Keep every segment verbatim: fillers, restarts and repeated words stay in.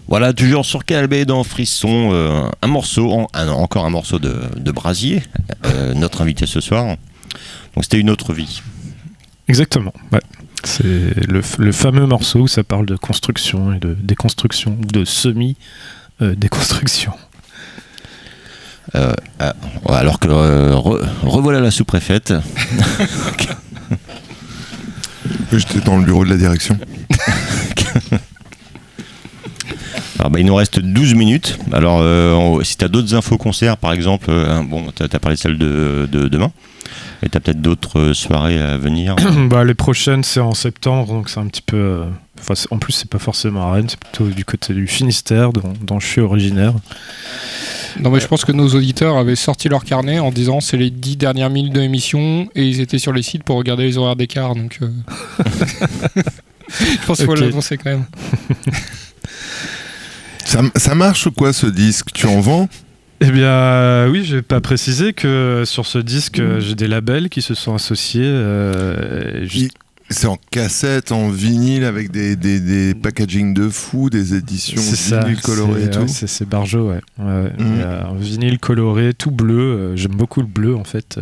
Voilà, toujours sur Canal B dans Frisson, euh, un morceau, en, un, encore un morceau de, de Brasier, euh, notre invité ce soir. Donc c'était Une autre vie. Exactement, ouais. C'est le, le fameux morceau où ça parle de construction et de déconstruction, de semi-déconstruction. Euh, euh, alors que euh, re, revoilà la sous-préfète. J'étais dans le bureau de la direction. Alors bah, il nous reste douze minutes. Alors euh, on, si tu as d'autres infos concerts, par exemple, euh, bon, tu as parlé de celle de, de demain, et tu as peut-être d'autres soirées à venir. Bah, les prochaines, c'est en septembre, donc c'est un petit peu... Euh, enfin, en plus, c'est pas forcément à Rennes, c'est plutôt du côté du Finistère, dont, dont je suis originaire. Non, mais je pense que nos auditeurs avaient sorti leur carnet en disant c'est les dix dernières minutes de l'émission, et ils étaient sur les sites pour regarder les horaires d'écart, donc... Euh... je pense qu'il faut okay. l'annoncer quand même. Ça, ça marche ou quoi ce disque? Tu en vends? Eh bien euh, oui, je vais pas préciser que sur ce disque mmh. j'ai des labels qui se sont associés. Euh, juste... C'est en cassette, en vinyle avec des, des, des packaging de fou, des éditions vinyle colorées et tout. Ouais, c'est, c'est Barjo, ouais. ouais mmh. Il y a un vinyle coloré, tout bleu. Euh, j'aime beaucoup le bleu en fait.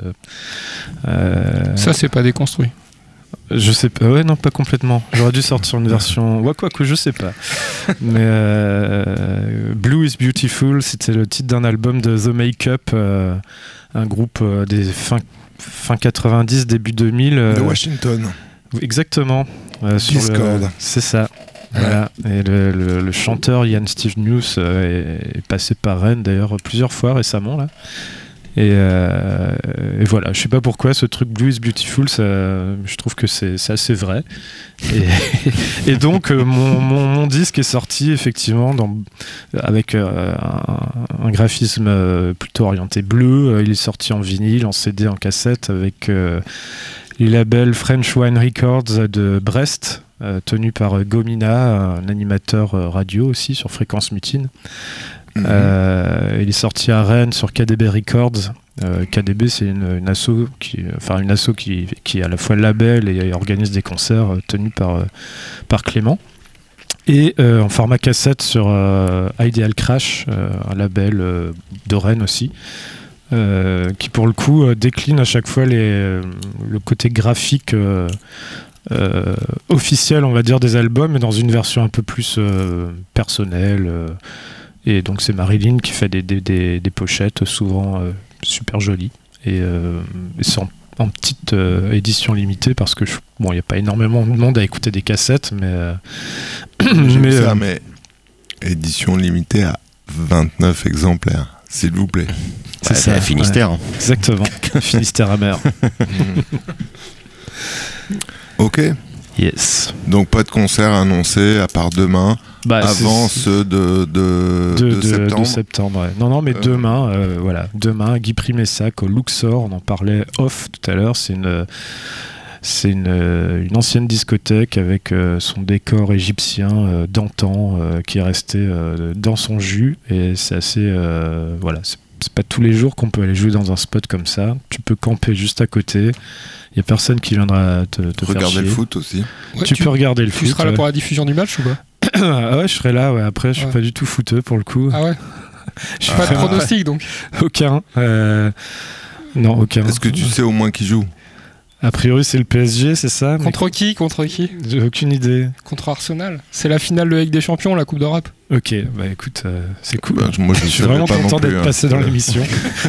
Euh... Ça c'est pas déconstruit. Je sais pas, ouais, non, pas complètement. J'aurais dû sortir une version. Ouais, quoi que je sais pas. Mais euh, Blue is Beautiful, c'était le titre d'un album de The Make-up, euh, un groupe euh, des fin, fin quatre-vingt-dix, début deux mille. Euh, de Washington. Exactement. Euh, sur Discord. Le, c'est ça. Ouais. Voilà. Et le, le, le chanteur Ian Steve News euh, est, est passé par Rennes d'ailleurs plusieurs fois récemment là. Et, euh, et voilà, je sais pas pourquoi ce truc Blue is Beautiful, ça, je trouve que c'est, c'est assez vrai. Et, et donc euh, mon, mon, mon disque est sorti effectivement dans, avec euh, un, un graphisme euh, plutôt orienté bleu. Il est sorti en vinyle, en C D, en cassette avec euh, les labels French Wine Records de Brest, euh, tenu par Gomina, un animateur radio aussi sur Fréquence Mutine. Mmh. Euh, il est sorti à Rennes sur K D B Records. Euh, K D B, c'est une, une asso qui, enfin une asso qui, qui est à la fois label et organise des concerts euh, tenus par euh, par Clément. Et euh, en format cassette sur euh, Ideal Crash, euh, un label euh, de Rennes aussi, euh, qui pour le coup euh, décline à chaque fois les, euh, le côté graphique. Euh, Euh, officiel, on va dire, des albums, mais dans une version un peu plus euh, personnelle. Euh, et donc c'est Marilyn qui fait des, des, des, des pochettes souvent euh, super jolies. Et, euh, et c'est en, en petite euh, édition limitée parce que, je, bon, il n'y a pas énormément de monde à écouter des cassettes, mais... Euh, J'ai mais, vu ça, euh, mais édition limitée à vingt-neuf exemplaires, s'il vous plaît. C'est ouais, ça, Finistère. Ouais. Exactement, Finistère amer. Ok. Yes. Donc pas de concert annoncé à part demain, bah, avant c'est... ceux de, de, de, de, de septembre. De septembre ouais. Non, non, mais euh... demain, euh, voilà, demain, Guy Primessac au Luxor, on en parlait off tout à l'heure, c'est une, c'est une, une ancienne discothèque avec euh, son décor égyptien euh, d'antan euh, qui est resté euh, dans son jus, et c'est assez, euh, voilà, c'est, c'est pas tous les jours qu'on peut aller jouer dans un spot comme ça. Tu peux camper juste à côté. Il n'y a personne qui viendra te, te faire chier. Regarder le foot aussi. Ouais, tu, tu peux regarder le tu foot. Tu seras là ouais. pour la diffusion du match ou pas? Ah ouais, je serai là. Ouais. Après, je suis ouais. pas du tout footeux pour le coup. Ah ouais. Je suis ah, pas de pronostic donc. Aucun. Euh... Non, aucun. Est-ce que tu sais au moins qui joue? A priori, c'est le P S G, c'est ça? Contre mais... qui? Contre qui? J'ai aucune idée. Contre Arsenal. C'est la finale de la Ligue des Champions, la Coupe d'Europe. Ok, bah écoute, euh, c'est cool. Bah, moi, je, je suis vraiment content plus, d'être hein. passé dans l'émission.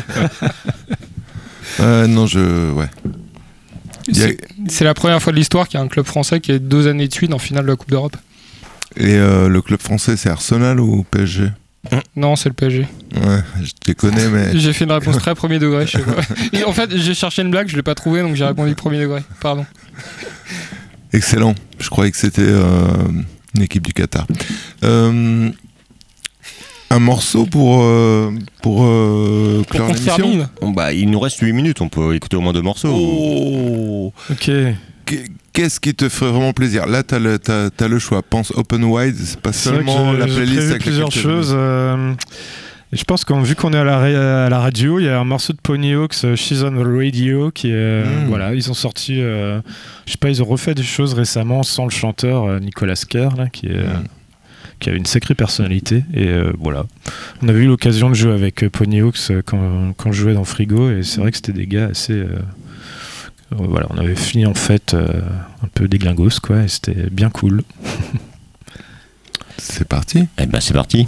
euh, non, je... Ouais. C'est, a... c'est la première fois de l'histoire qu'il y a un club français qui est deux années de suite en finale de la Coupe d'Europe. Et euh, le club français, c'est Arsenal ou P S G? Non, c'est le P S G. Ouais, je te connais, mais... J'ai fait une réponse très premier degré, je sais pas. Et en fait, j'ai cherché une blague, je l'ai pas trouvée, donc j'ai répondu premier degré. Pardon. Excellent. Je croyais que c'était euh, une équipe du Qatar. Euh, un morceau pour, euh, pour euh, clore l'émission. Bon, bah, il nous reste huit minutes, on peut écouter au moins deux morceaux. Oh ok. Qu'est-ce qui te ferait vraiment plaisir? Là, t'as le, t'as, t'as le choix. Pense Open Wide, c'est pas c'est seulement la j'ai playlist avec plusieurs choses. Euh, et je pense que vu qu'on est à la, à la radio, il y a un morceau de Ponyhawks, She's on the Radio, qui est mm. voilà, ils ont sorti, euh, je sais pas, ils ont refait des choses récemment sans le chanteur euh, Nicolas Kerr, là, qui est. Mm. qui avait une sacrée personnalité. Et euh, voilà. On avait eu l'occasion de jouer avec euh, Ponyhawks euh, quand, quand je jouais dans Frigo, et c'est vrai que c'était des gars assez. Euh, euh, voilà, on avait fini en fait euh, un peu déglingos, quoi, et c'était bien cool. C'est parti. Eh ben c'est parti.